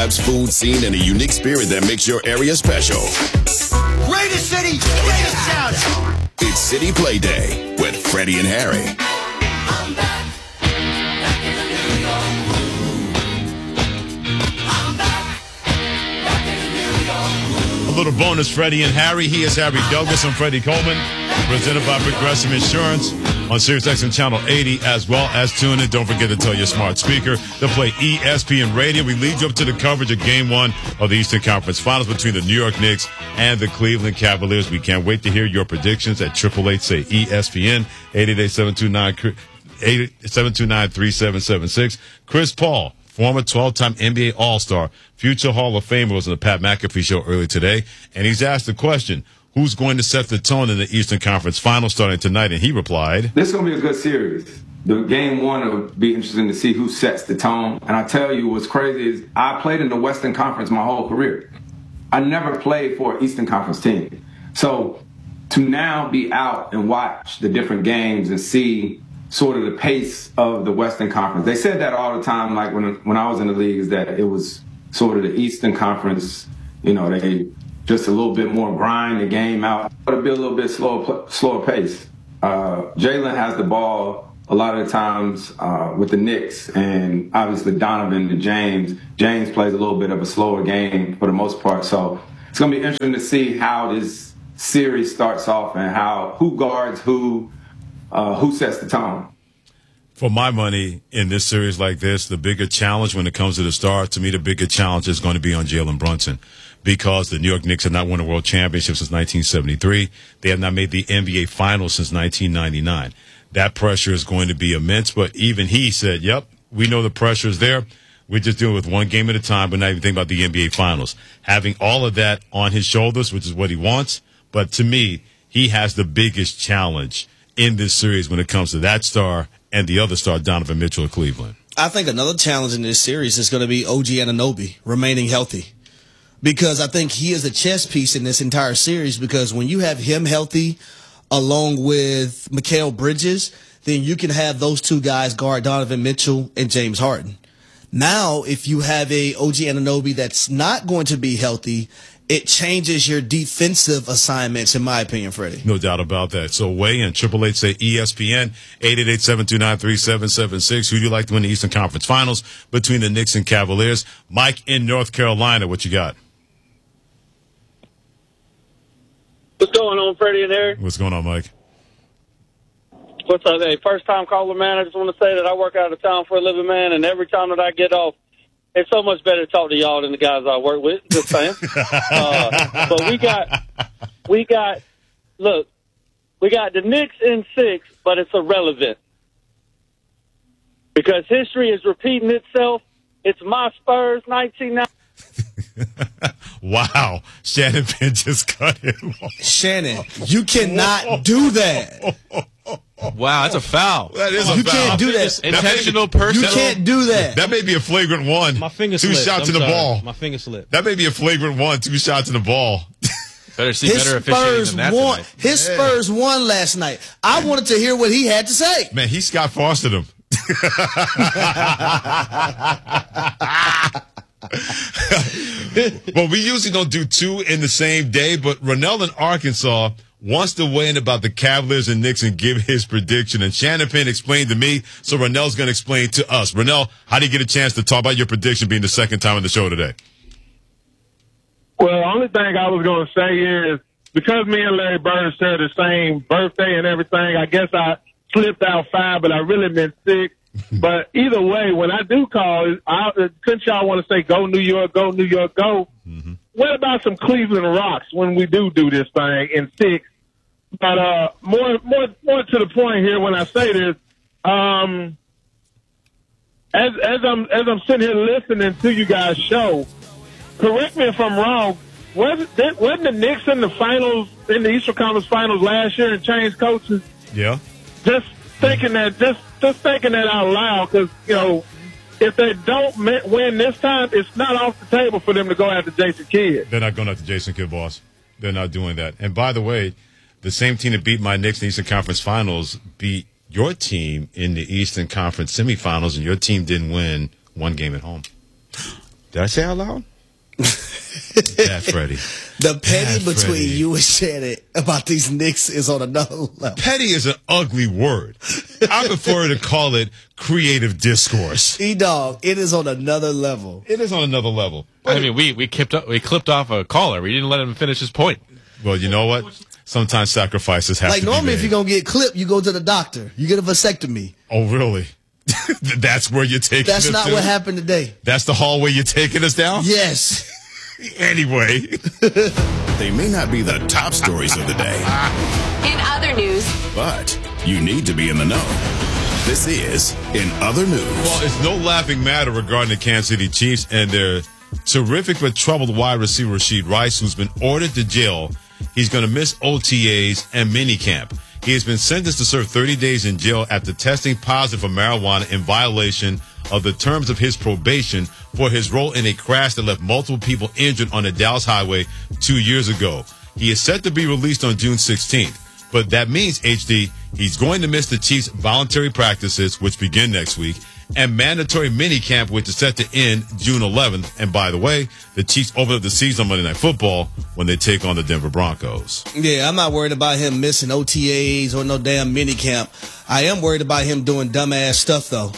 vibes, food, scene, and a unique spirit that makes your area special. Raider City, greatest shout out. It's City Play Day with Freddie and Harry. I'm back in the New York groove. I'm back in the New York groove. A little bonus, Freddie and Harry. He is Harry Douglas. I'm Freddie Coleman, presented by Progressive Insurance on SiriusXM Channel 80, as well as tune in. Don't forget to tell your smart speaker to play ESPN Radio. We lead you up to the coverage of Game 1 of the Eastern Conference Finals between the New York Knicks and the Cleveland Cavaliers. We can't wait to hear your predictions at 888-SAY-ESPN, 888-729-3776. Chris Paul, former 12-time NBA All-Star, future Hall of Famer, was on the Pat McAfee Show earlier today, and he's asked the question, who's going to set the tone in the Eastern Conference Finals starting tonight? And he replied, this is going to be a good series. The Game 1 will be interesting to see who sets the tone. And I tell you what's crazy is I played in the Western Conference my whole career. I never played for an Eastern Conference team. So to now be out and watch the different games and see sort of the pace of the Western Conference. They said that all the time, like when I was in the league, is that it was sort of the Eastern Conference, you know, they just a little bit more grind the game out. It'll be a little bit slower pace. Jalen has the ball a lot of the times with the Knicks, and obviously Donovan to James. James plays a little bit of a slower game for the most part. So it's going to be interesting to see how this series starts off and who guards who sets the tone. for my money, in this series like this, the bigger challenge when it comes to the star, to me, the bigger challenge is going to be on Jalen Brunson, because the New York Knicks have not won a world championship since 1973. They have not made the NBA Finals since 1999. That pressure is going to be immense, but even he said, yep, we know the pressure is there. We're just dealing with one game at a time, but not even thinking about the NBA Finals. Having all of that on his shoulders, which is what he wants, but to me, he has the biggest challenge in this series when it comes to that star and the other star, Donovan Mitchell of Cleveland. I think another challenge in this series is going to be OG Anunoby remaining healthy, because I think he is a chess piece in this entire series, because when you have him healthy along with Mikal Bridges, then you can have those two guys guard Donovan Mitchell and James Harden. Now, if you have a OG Anunoby that's not going to be healthy, it changes your defensive assignments, in my opinion, Freddie. No doubt about that. So weigh in, 888-SAY-ESPN, 888-729-3776. Who do you like to win the Eastern Conference Finals between the Knicks and Cavaliers? Mike in North Carolina, what you got? What's going on, Freddie and Harry? What's going on, Mike? What's up? Hey, first-time caller, man. I just want to say that I work out of town for a living, man, and every time that I get off, it's so much better to talk to y'all than the guys I work with. Just saying. But we got the Knicks in 6, but it's irrelevant because history is repeating itself. It's my Spurs, 1990. Wow. Shannon Penn just cut him off. Shannon, you cannot do that. Wow, that's a foul. That is a You foul. can't do that. Intentional person. You can't do that. That may be a flagrant one. My finger Two slipped. shots I'm in the sorry. ball. My finger slipped. That may be a flagrant one. 2 shots in the ball. Better see His better officiating Spurs than that won. tonight. His Spurs won last night. I wanted to hear what he had to say. Man, he Scott Fostered him. Well, we usually don't do 2 in the same day, but Ronell in Arkansas wants to weigh in about the Cavaliers and Knicks and give his prediction. And Shannon Penn explained to me, so Ronell's going to explain to us. Ronell, how do you get a chance to talk about your prediction being the second time on the show today? Well, the only thing I was going to say is, because me and Larry Bird share the same birthday and everything, I guess I slipped out 5, but I really meant 6. But either way, when I do call, couldn't y'all want to say, go New York, go New York, go? Mm-hmm. What about some Cleveland Rocks when we do this thing in 6? But more to the point here when I say this, as I'm sitting here listening to you guys' show, correct me if I'm wrong, wasn't the Knicks in the finals, in the Eastern Conference Finals last year and changed coaches? Yeah. Just thinking that out loud, because, you know, if they don't win this time, it's not off the table for them to go after Jason Kidd. They're not going after Jason Kidd, boss. They're not doing that. And by the way, the same team that beat my Knicks in the Eastern Conference Finals beat your team in the Eastern Conference semifinals, and your team didn't win 1 game at home. Did I say out loud? Bad Freddie. The petty Bad between Freddie. you and Shannon about these Knicks is on another level. Petty is an ugly word. I prefer to call it creative discourse. E-Dog, it is on another level. It is on another level. I mean, we clipped off a caller. We didn't let him finish his point. Well, you know what? Sometimes sacrifices have Like to be normally made. if you're going to get clipped, you go to the doctor. You get a vasectomy. Oh, really? That's where you're taking That's us not to? what happened today. That's the hallway you're taking us down? Yes. Anyway. They may not be the top stories of the day, In other news, but you need to be in the know. This is In Other News. Well, it's no laughing matter regarding the Kansas City Chiefs and their terrific but troubled wide receiver Rashid Rice, who's been ordered to jail. He's going to miss OTAs and minicamp. He has been sentenced to serve 30 days in jail after testing positive for marijuana in violation of the terms of his probation for his role in a crash that left multiple people injured on the Dallas Highway 2 years ago. He is set to be released on June 16th. But that means, HD, he's going to miss the Chiefs' voluntary practices, which begin next week, and mandatory minicamp, which is set to end June 11th. And by the way, the Chiefs open up the season on Monday Night Football when they take on the Denver Broncos. Yeah, I'm not worried about him missing OTAs or no damn minicamp. I am worried about him doing dumbass stuff, though.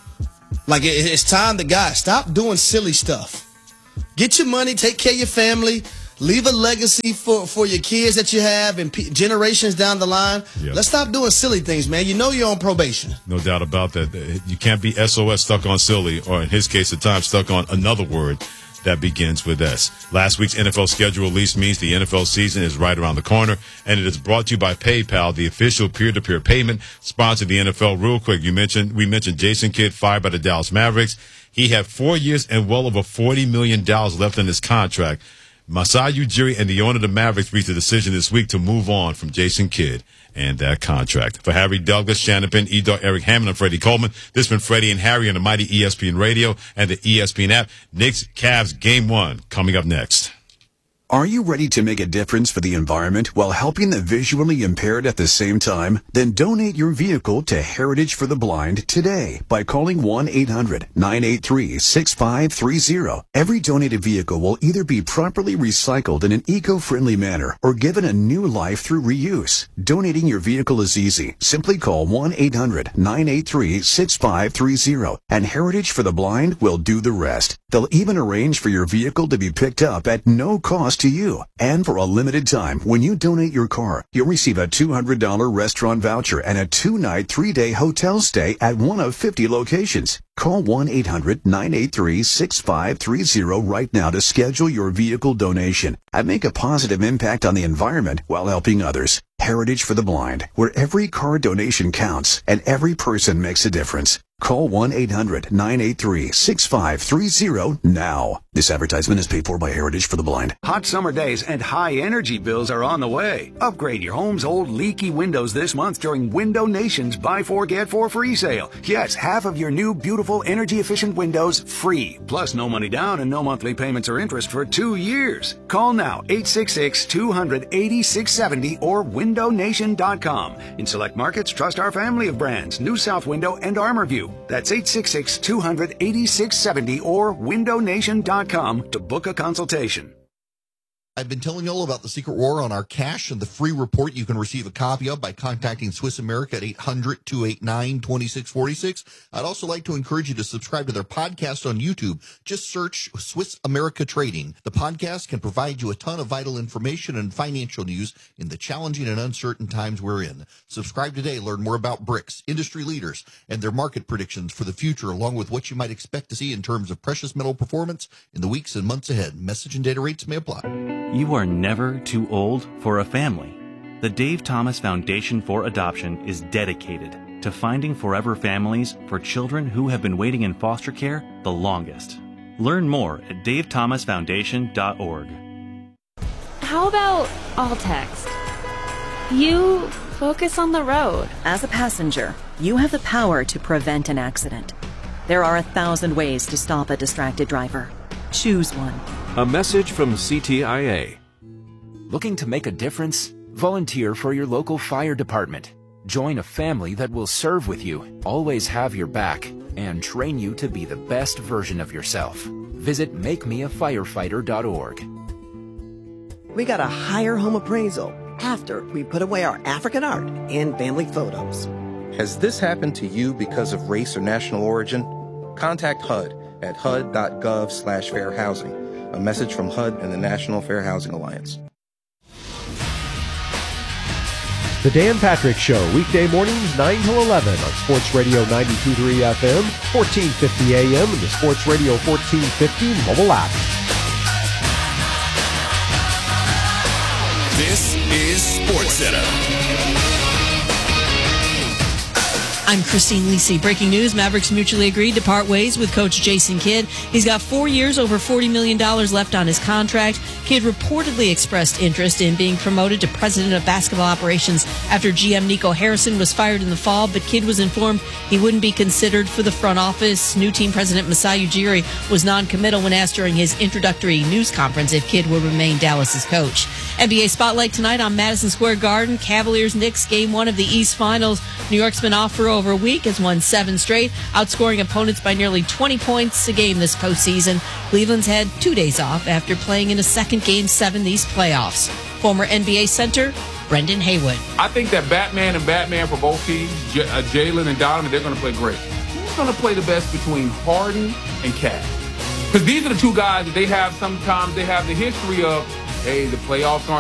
Like, it's time to, guys, stop doing silly stuff. Get your money, take care of your family, leave a legacy for your kids that you have and generations down the line. Yep. Let's stop doing silly things, man. You know you're on probation. No doubt about that. You can't be SOS stuck on silly, or in his case at times stuck on another word that begins with S. Last week's NFL schedule release means the NFL season is right around the corner, and it is brought to you by PayPal, the official peer-to-peer payment sponsor of the NFL. Real quick, we mentioned Jason Kidd fired by the Dallas Mavericks. He had 4 years and well over $40 million left in his contract. Masai Ujiri and the owner of the Mavericks reached a decision this week to move on from Jason Kidd and that contract. For Harry Douglas, Shannon Penn, E-Dog, Eric Hammond, and Freddie Coleman, this has been Freddie and Harry on the mighty ESPN Radio and the ESPN app. Knicks, Cavs, Game 1 coming up next. Are you ready to make a difference for the environment while helping the visually impaired at the same time? Then donate your vehicle to Heritage for the Blind today by calling 1-800-983-6530. Every donated vehicle will either be properly recycled in an eco-friendly manner or given a new life through reuse. Donating your vehicle is easy. Simply call 1-800-983-6530 and Heritage for the Blind will do the rest. They'll even arrange for your vehicle to be picked up at no cost to you. And for a limited time, when you donate your car, you'll receive a $200 restaurant voucher and a 2-night, 3-day hotel stay at one of 50 locations. Call 1-800-983-6530 right now to schedule your vehicle donation and make a positive impact on the environment while helping others. Heritage for the Blind, where every car donation counts and every person makes a difference. Call 1-800-983-6530 now. This advertisement is paid for by Heritage for the Blind. Hot summer days and high energy bills are on the way. Upgrade your home's old leaky windows this month during Window Nation's Buy 4 Get 4 free sale. Yes, half of your new beautiful energy efficient windows free. Plus no money down and no monthly payments or interest for 2 years. Call now 866-200-8670 or windownation.com. In select markets, trust our family of brands, New South Window and ArmorView. That's 866-200-8670 or windownation.com to book a consultation. I've been telling you all about the Secret War on our cash and the free report you can receive a copy of by contacting Swiss America at 800-289-2646. I'd also like to encourage you to subscribe to their podcast on YouTube. Just search Swiss America Trading. The podcast can provide you a ton of vital information and financial news in the challenging and uncertain times we're in. Subscribe today. Learn more about BRICS, industry leaders, and their market predictions for the future, along with what you might expect to see in terms of precious metal performance in the weeks and months ahead. Message and data rates may apply. You are never too old for a family. The Dave Thomas Foundation for Adoption is dedicated to finding forever families for children who have been waiting in foster care the longest. Learn more at davethomasfoundation.org. How about all text? You focus on the road. As a passenger, you have the power to prevent an accident. There are 1,000 ways to stop a distracted driver. Choose one. A message from CTIA. Looking to make a difference? Volunteer for your local fire department. Join a family that will serve with you, always have your back, and train you to be the best version of yourself. Visit makemeafirefighter.org. We got a higher home appraisal after we put away our African art and family photos. Has this happened to you because of race or national origin? Contact HUD at hud.gov/fair housing. A message from HUD and the National Fair Housing Alliance. The Dan Patrick Show, weekday mornings 9 till 11 on Sports Radio 92.3 FM, 1450 AM, and the Sports Radio 1450 mobile app. This is SportsCenter. I'm Christine Lisi. Breaking news, Mavericks mutually agreed to part ways with coach Jason Kidd. He's got 4 years, over $40 million left on his contract. Kidd reportedly expressed interest in being promoted to president of basketball operations after GM Nico Harrison was fired in the fall, but Kidd was informed he wouldn't be considered for the front office. New team president Masai Ujiri was non-committal when asked during his introductory news conference if Kidd would remain Dallas's coach. NBA Spotlight tonight on Madison Square Garden. Cavaliers-Knicks Game 1 of the East Finals. New York's been off for over a week, has won 7 straight, outscoring opponents by nearly 20 points a game this postseason. Cleveland's had 2 days off after playing in a second Game 7 these playoffs. Former NBA center Brendan Haywood. I think that Batman for both teams, Jalen and Donovan, they're going to play great. Who's going to play the best between Harden and Cat? Because these are the two guys that they have sometimes, they have the history of, hey, the playoffs aren't